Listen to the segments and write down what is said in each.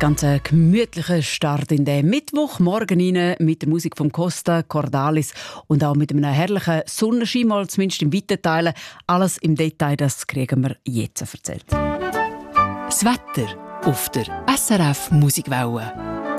Ganz ein gemütlicher Start in den Mittwochmorgen rein mit der Musik von Costa Cordalis und auch mit einem herrlichen Sonnenschein, mal zumindest im weiten Teil. Alles im Detail, das kriegen wir jetzt erzählt. Das Wetter auf der SRF Musikwelle.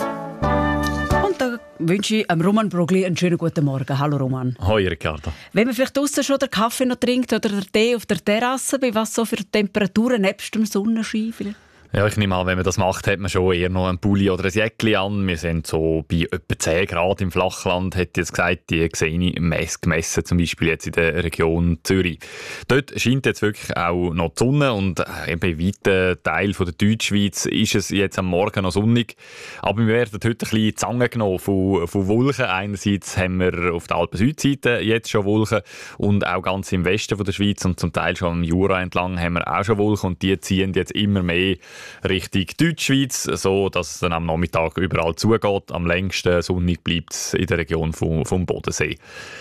Und da wünsche ich Roman Brogli einen schönen guten Morgen. Hallo Roman. Hoi Riccardo. Wenn man vielleicht draussen schon den Kaffee noch trinkt oder den Tee auf der Terrasse, bei was so für Temperaturen nebst dem Sonnenschein vielleicht? Ja, ich nehme an, wenn man das macht, hat man schon eher noch einen Pulli oder ein Jäckli an. Wir sind so bei etwa 10 Grad im Flachland, hätte ich jetzt gesagt. Die sehe ich gemessen, zum Beispiel jetzt in der Region Zürich. Dort scheint jetzt wirklich auch noch die Sonne und eben in weiten Teil der Deutschschweiz ist es jetzt am Morgen noch sonnig. Aber wir werden heute ein bisschen Zange genommen von Wolken. Einerseits haben wir auf der Alpen-Südseite jetzt schon Wolken und auch ganz im Westen der Schweiz und zum Teil schon am Jura entlang haben wir auch schon Wolken und die ziehen jetzt immer mehr Richtung Deutschschweiz, so dass es dann am Nachmittag überall zugeht. Am längsten sonnig bleibt es in der Region vom Bodensee.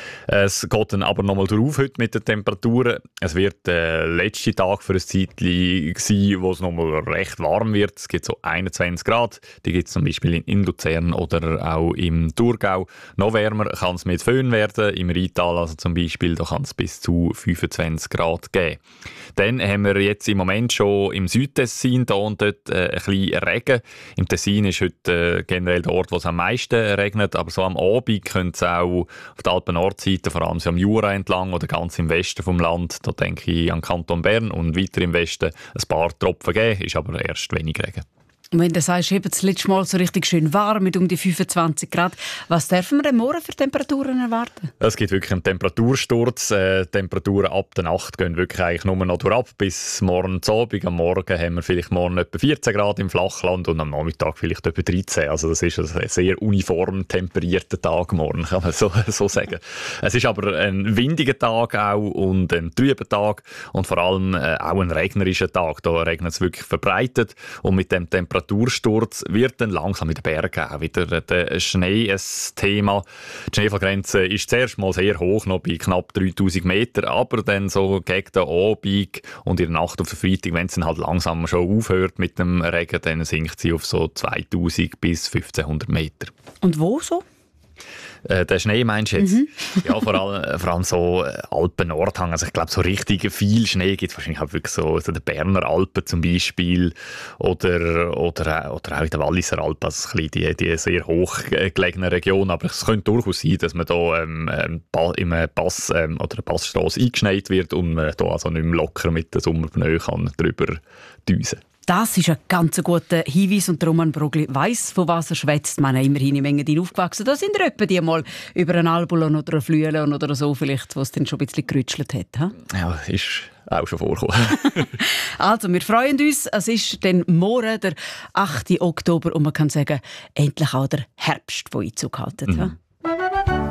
Es geht dann aber nochmal drauf heute mit den Temperaturen. Es wird der letzte Tag für ein Zeitchen sein, wo es nochmal recht warm wird. Es gibt so 21 Grad. Die gibt es zum Beispiel in Luzern oder auch im Thurgau. Noch wärmer kann es mit Föhn werden. Im Rheintal also zum Beispiel, da kann es bis zu 25 Grad geben. Dann haben wir jetzt im Moment schon im Südtessin da und dort ein bisschen Regen. Im Tessin ist heute generell der Ort, wo es am meisten regnet, aber so am Abend könnte es auch auf der Alpen-Nordseite, vor allem so am Jura entlang oder ganz im Westen vom Land, da denke ich an Kanton Bern und weiter im Westen, ein paar Tropfen geben, ist aber erst wenig Regen. Und wenn du sagst, eben das letzte Mal so richtig schön warm mit um die 25 Grad, was dürfen wir denn morgen für Temperaturen erwarten? Es gibt wirklich einen Temperatursturz. Temperaturen ab der Nacht gehen wirklich eigentlich nur noch ab bis morgen Abend. Am Morgen haben wir vielleicht morgen etwa 14 Grad im Flachland und am Nachmittag vielleicht etwa 13. Also das ist ein sehr uniform temperierter Tag morgen, kann man so sagen. Es ist aber ein windiger Tag auch und ein trüber Tag und vor allem auch ein regnerischer Tag. Da regnet es wirklich verbreitet und mit dem Temperatursturz wird dann langsam in den Bergen auch wieder der Schnee ein Thema. Die Schneefallgrenze ist zuerst mal sehr hoch, noch bei knapp 3000 Meter, aber dann so gegen den Abend und in der Nacht auf den Freitag, wenn es dann halt langsam schon aufhört mit dem Regen, dann sinkt sie auf so 2000 bis 1500 Meter. Und wo so? Der Schnee meinst du jetzt? Ja, vor allem so Alpen-Nordhang. Also ich glaube, so richtig viel Schnee gibt es wahrscheinlich auch wirklich so die Berner Alpen zum Beispiel oder auch in der Walliser Alpen, also die sehr hoch gelegenen Region. Aber es könnte durchaus sein, dass man da im Pass oder eine Passstrasse eingeschneit wird und man da also nicht mehr locker mit den Sommerpneu kann drüber düsen. Das ist ein ganz guter Hinweis und Roman Brogli weiss, von was er schwätzt. Man hat immerhin im Engadin aufgewachsen. Da sind etwa die mal über einen Albulon oder einen Flüelen oder so vielleicht, wo es dann schon ein bisschen gerütschelt hat. Ha? Ja, ist auch schon vorgekommen. Also, wir freuen uns. Es ist dann morgen, der 8. Oktober und man kann sagen, endlich auch der Herbst, der Einzug hält.